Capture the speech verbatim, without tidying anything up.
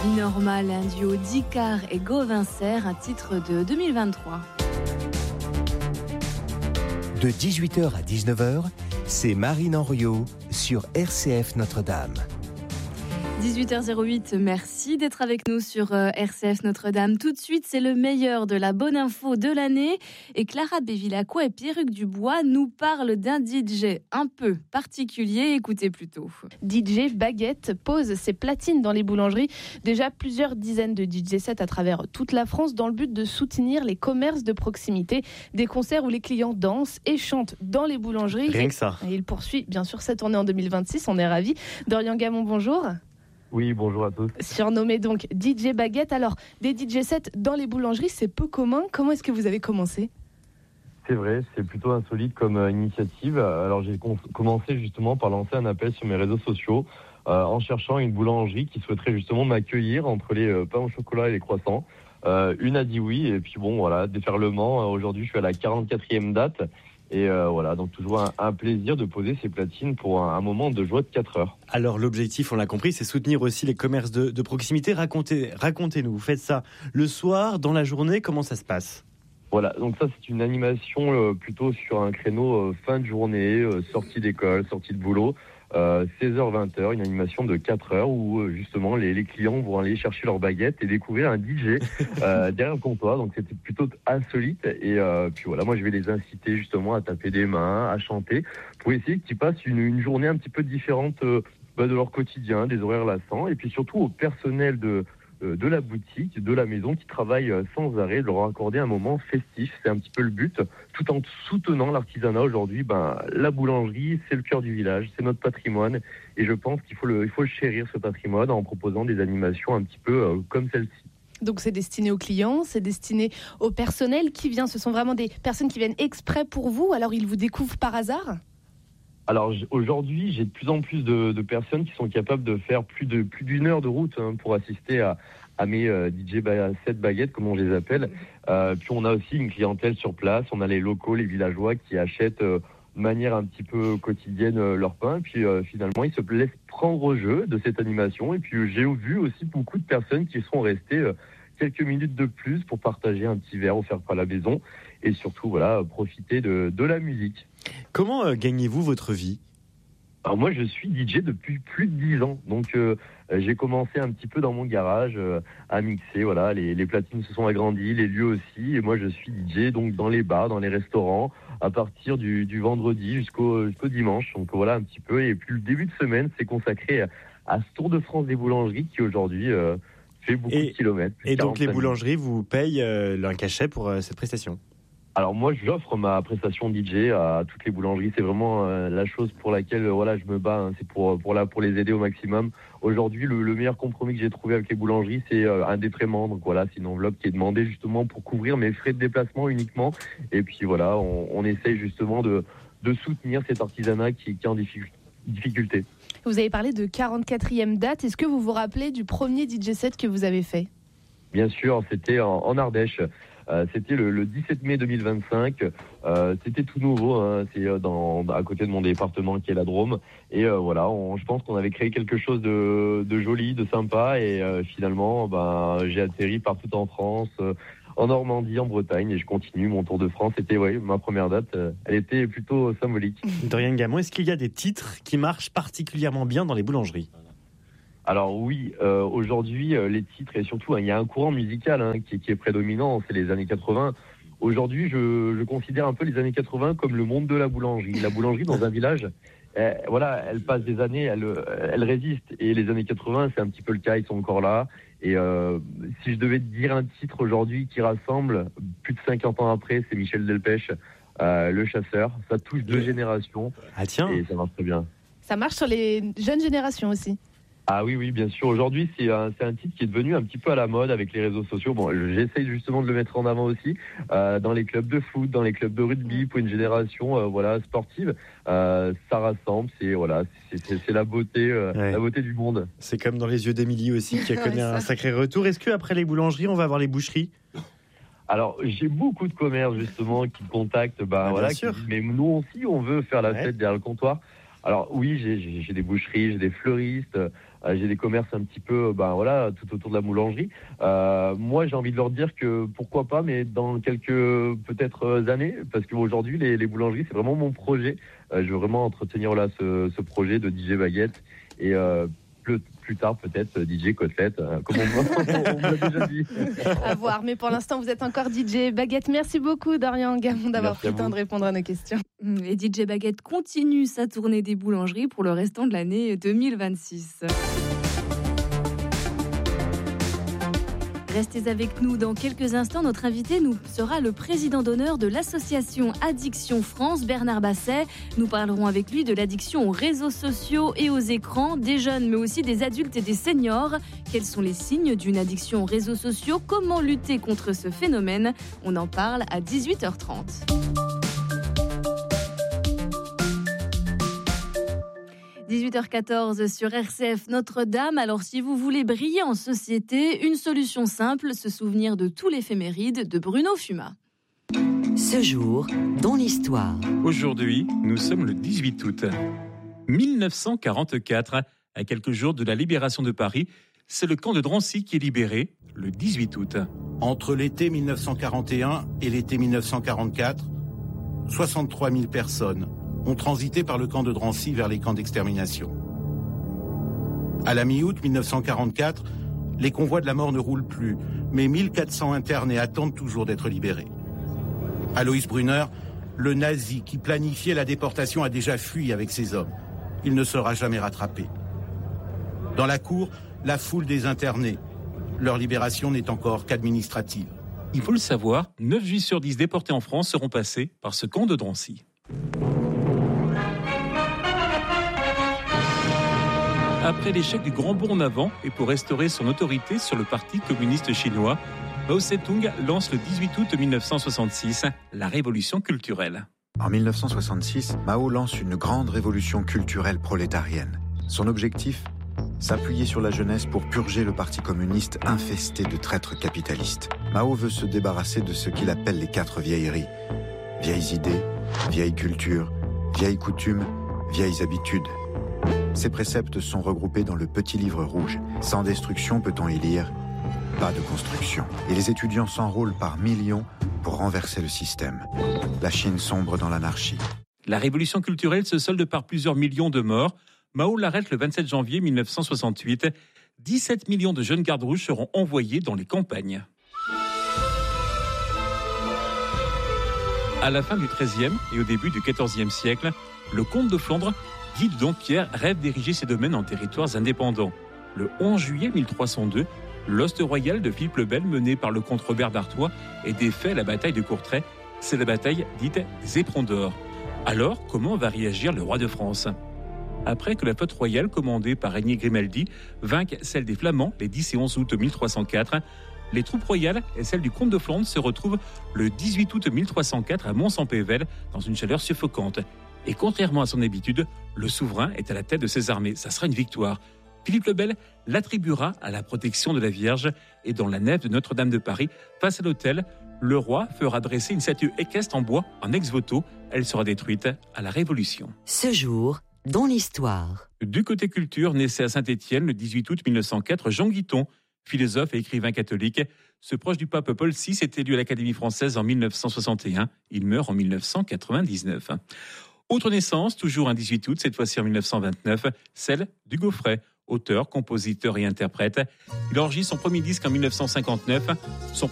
Vie normale, un duo d'Icar et Gauvin Serre, un titre de deux mille vingt-trois. De dix-huit heures à dix-neuf heures, c'est Marine Henriot sur R C F Notre-Dame. dix-huit heures huit, merci d'être avec nous sur R C F Notre-Dame. Tout de suite, c'est le meilleur de la bonne info de l'année. Et Clara Bevilacqua et Pierruc Dubois nous parlent d'un D J un peu particulier. Écoutez plutôt. D J Baguette pose ses platines dans les boulangeries. Déjà plusieurs dizaines de D J sets à travers toute la France dans le but de soutenir les commerces de proximité. Des concerts où les clients dansent et chantent dans les boulangeries. Rien que ça. Et il poursuit bien sûr sa tournée en deux mille vingt-six. On est ravis. Dorian Gamon, bonjour. Oui, bonjour à tous. Surnommé donc D J Baguette. Alors, des D J sets dans les boulangeries, c'est peu commun. Comment est-ce que vous avez commencé ? C'est vrai, c'est plutôt insolite comme euh, initiative. Alors, j'ai com- commencé justement par lancer un appel sur mes réseaux sociaux euh, en cherchant une boulangerie qui souhaiterait justement m'accueillir entre les euh, pains au chocolat et les croissants. Euh, une a dit oui, et puis bon, voilà, déferlement. Euh, aujourd'hui, je suis à la quarante-quatrième date. Et euh, voilà, donc toujours un, un plaisir de poser ces platines pour un, un moment de joie de quatre heures. Alors l'objectif, on l'a compris, c'est soutenir aussi les commerces de, de proximité. Racontez, racontez-nous, vous faites ça le soir, dans la journée, comment ça se passe ? Voilà, donc ça c'est une animation euh, plutôt sur un créneau euh, fin de journée, euh, sortie d'école, sortie de boulot. Euh, seize heures vingt heures, une animation de quatre heures où euh, justement les, les clients vont aller chercher leur baguette et découvrir un D J euh, derrière le comptoir. Donc c'était plutôt insolite et euh, puis voilà, moi je vais les inciter justement à taper des mains, à chanter pour essayer qu'ils passent une, une journée un petit peu différente euh, bah, de leur quotidien, des horaires lassants, et puis surtout au personnel de de la boutique, de la maison, qui travaillent sans arrêt, de leur accorder un moment festif. C'est un petit peu le but, tout en soutenant l'artisanat. Aujourd'hui, ben, la boulangerie, c'est le cœur du village, c'est notre patrimoine, et je pense qu'il faut le, il faut le chérir, ce patrimoine, en proposant des animations un petit peu euh, comme celle-ci. Donc c'est destiné aux clients, c'est destiné au personnel qui vient. Ce sont vraiment des personnes qui viennent exprès pour vous, alors ils vous découvrent par hasard ? Alors aujourd'hui, j'ai de plus en plus de, de personnes qui sont capables de faire plus de plus d'une heure de route hein, pour assister à, à mes euh, D J set baguettes, comme on les appelle. Euh, puis on a aussi une clientèle sur place. On a les locaux, les villageois qui achètent euh, de manière un petit peu quotidienne euh, leur pain. Puis euh, finalement, ils se laissent prendre au jeu de cette animation. Et puis euh, j'ai vu aussi beaucoup de personnes qui sont restées euh, quelques minutes de plus pour partager un petit verre offert par la maison et surtout voilà profiter de, de la musique. Comment euh, gagnez-vous votre vie ? Alors moi je suis D J depuis plus de dix ans, donc euh, j'ai commencé un petit peu dans mon garage euh, à mixer, voilà, les, les platines se sont agrandies, les lieux aussi, et moi je suis D J donc dans les bars, dans les restaurants, à partir du, du vendredi jusqu'au, jusqu'au dimanche, donc voilà un petit peu, et puis le début de semaine c'est consacré à, à ce Tour de France des boulangeries qui aujourd'hui euh, fait beaucoup et, de kilomètres. Et donc les boulangeries vous payent euh, un cachet pour euh, cette prestation ? Alors moi, j'offre ma prestation D J à toutes les boulangeries. C'est vraiment euh, la chose pour laquelle euh, voilà, je me bats. Hein. C'est pour pour là pour les aider au maximum. Aujourd'hui, le, le meilleur compromis que j'ai trouvé avec les boulangeries, c'est euh, un défraiement. Donc voilà, c'est une enveloppe qui est demandée justement pour couvrir mes frais de déplacement uniquement. Et puis voilà, on, on essaye justement de de soutenir cet artisanat qui, qui est en difficulté. Vous avez parlé de quarante-quatrième date. Est-ce que vous vous rappelez du premier D J set que vous avez fait ? Bien sûr, c'était en, en Ardèche. Euh, c'était le, le dix-sept mai deux mille vingt-cinq. Euh, c'était tout nouveau. Hein, c'est dans, à côté de mon département qui est la Drôme. Et euh, voilà, on, je pense qu'on avait créé quelque chose de, de joli, de sympa. Et euh, finalement, ben, j'ai atterri partout en France, euh, en Normandie, en Bretagne. Et je continue mon tour de France. C'était ouais, ma première date. Euh, elle était plutôt symbolique. Dorian Gamon, est-ce qu'il y a des titres qui marchent particulièrement bien dans les boulangeries ? Alors oui, euh, aujourd'hui, euh, les titres, et surtout, hein, il y a un courant musical hein, qui, qui est prédominant, c'est les années quatre-vingts. Aujourd'hui, je, je considère un peu les années quatre-vingts comme le monde de la boulangerie. La boulangerie dans un village, elle, voilà, elle passe des années, elle, elle résiste. Et les années quatre-vingts, c'est un petit peu le cas, ils sont encore là. Et euh, si je devais te dire un titre aujourd'hui qui rassemble, plus de cinquante ans après, c'est Michel Delpech, euh, Le Chasseur. Ça touche deux générations. Ah tiens. Et ça marche très bien. Ça marche sur les jeunes générations aussi. Ah oui, oui, bien sûr. Aujourd'hui, c'est un, c'est un titre qui est devenu un petit peu à la mode avec les réseaux sociaux. Bon, j'essaye justement de le mettre en avant aussi euh, dans les clubs de foot, dans les clubs de rugby, pour une génération euh, voilà sportive. Euh, ça rassemble, c'est voilà, c'est, c'est, c'est la beauté, euh, ouais. la beauté du monde. C'est comme dans Les Yeux d'Émilie aussi, qui a connu un sacré retour. Est-ce que après les boulangeries, on va avoir les boucheries ? Alors, j'ai beaucoup de commerces justement qui me contactent. Bah, ah, voilà, qui, mais nous aussi, on veut faire la ouais. fête derrière le comptoir. Alors oui, j'ai, j'ai, j'ai des boucheries, j'ai des fleuristes, euh, j'ai des commerces un petit peu, ben voilà, tout autour de la boulangerie. Euh, moi, j'ai envie de leur dire que pourquoi pas, mais dans quelques peut-être années, parce qu'aujourd'hui, les, les boulangeries, c'est vraiment mon projet. Euh, je veux vraiment entretenir là ce, ce projet de D J Baguette et euh, plus, plus tard peut-être D J Côtelette, euh, comme on, on m'a déjà dit. À voir, mais pour l'instant, vous êtes encore D J Baguette. Merci beaucoup, Dorian Gamon, d'avoir Merci pris le temps de répondre à nos questions. Et D J Baguette continue sa tournée des boulangeries pour le restant de l'année deux mille vingt-six. Restez avec nous dans quelques instants. Notre invité nous sera le président d'honneur de l'association Addiction France, Bernard Basset. Nous parlerons avec lui de l'addiction aux réseaux sociaux et aux écrans, des jeunes mais aussi des adultes et des seniors. Quels sont les signes d'une addiction aux réseaux sociaux? Comment lutter contre ce phénomène? On en parle à dix-huit heures trente. dix-huit heures quatorze sur R C F Notre-Dame. Alors si vous voulez briller en société, une solution simple, se souvenir de tout l'éphéméride de Bruno Fumat. Ce jour, dans l'histoire. Aujourd'hui, nous sommes le dix-huit août mille neuf cent quarante-quatre. À quelques jours de la libération de Paris, c'est le camp de Drancy qui est libéré le dix-huit août. Entre l'été mille neuf cent quarante et un et l'été mille neuf cent quarante-quatre, soixante-trois mille personnes ont transité par le camp de Drancy vers les camps d'extermination. À la mi-août mille neuf cent quarante-quatre, les convois de la mort ne roulent plus, mais mille quatre cents internés attendent toujours d'être libérés. Alois Brunner, le nazi qui planifiait la déportation, a déjà fui avec ses hommes. Il ne sera jamais rattrapé. Dans la cour, la foule des internés. Leur libération n'est encore qu'administrative. Il faut le savoir, neuf juifs sur dix déportés en France seront passés par ce camp de Drancy. Après l'échec du Grand Bond en avant et pour restaurer son autorité sur le Parti communiste chinois, Mao Tse-tung lance le dix-huit août mille neuf cent soixante-six la révolution culturelle. En mille neuf cent soixante-six, Mao lance une grande révolution culturelle prolétarienne. Son objectif ? S'appuyer sur la jeunesse pour purger le Parti communiste infesté de traîtres capitalistes. Mao veut se débarrasser de ce qu'il appelle les quatre vieilleries. Vieilles idées, vieilles cultures, vieilles coutumes, vieilles habitudes. Ces préceptes sont regroupés dans le petit livre rouge. Sans destruction, peut-on y lire, pas de construction. Et les étudiants s'enrôlent par millions pour renverser le système. La Chine sombre dans l'anarchie. La révolution culturelle se solde par plusieurs millions de morts. Mao l'arrête le vingt-sept janvier mille neuf cent soixante-huit. dix-sept millions de jeunes gardes rouges seront envoyés dans les campagnes. À la fin du treizième et au début du quatorzième siècle, le comte de Flandre, Guy de Dampierre, rêve d'ériger ses domaines en territoires indépendants. Le onze juillet mille trois cent deux, l'hoste royal de Philippe le Bel, mené par le comte Robert d'Artois, est défait à la bataille de Courtrai. C'est la bataille dite des Éperons d'Or. Alors, comment va réagir le roi de France ? Après que la flotte royale commandée par Régnier Grimaldi vainque celle des Flamands les dix et onze août mille trois cent quatre, les troupes royales et celles du comte de Flandre se retrouvent le dix-huit août mille trois cent quatre à Mons-en-Pévèle dans une chaleur suffocante. Et contrairement à son habitude, le souverain est à la tête de ses armées. Ça sera une victoire. Philippe le Bel l'attribuera à la protection de la Vierge et dans la nef de Notre-Dame de Paris, face à l'autel, le roi fera dresser une statue équestre en bois en ex-voto. Elle sera détruite à la Révolution. Ce jour, dans l'histoire. Du côté culture, naissait à Saint-Étienne le dix-huit août mille neuf cent quatre, Jean Guiton, philosophe et écrivain catholique. Ce proche du pape Paul six est élu à l'Académie française en mille neuf cent soixante et un. Il meurt en mille neuf cent quatre-vingt-dix-neuf. Autre naissance, toujours un dix-huit août, cette fois-ci en mille neuf cent vingt-neuf, celle d'Hugo Frey, auteur, compositeur et interprète. Il enregistre son premier disque en mille neuf cent cinquante-neuf. Son